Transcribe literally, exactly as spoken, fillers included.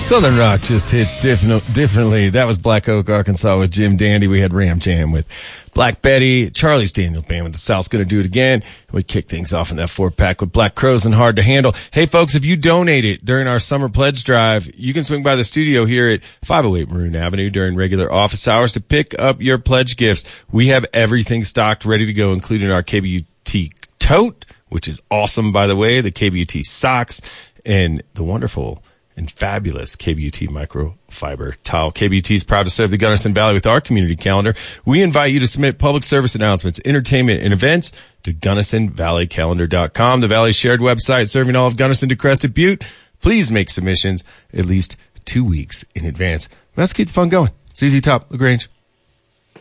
Southern rock just hits different, differently. That was Black Oak, Arkansas with Jim Dandy. We had Ram Jam with Black Betty. Charlie's Daniel Band with The South's Gonna Do It Again. We kick things off in that four-pack with Black Crows and Hard to Handle. Hey, folks, if you donated during our summer pledge drive, you can swing by the studio here at five oh eight Maroon Avenue during regular office hours to pick up your pledge gifts. We have everything stocked, ready to go, including our K B U T tote, which is awesome, by the way, the K B U T socks, and the wonderful and fabulous K B U T microfiber towel. K B U T is proud to serve the Gunnison Valley with our community calendar. We invite you to submit public service announcements, entertainment, and events to Gunnison Valley Calendar dot com, the Valley's shared website serving all of Gunnison to Crested Butte. Please make submissions at least two weeks in advance. Let's keep the fun going. Z Z Top, LaGrange.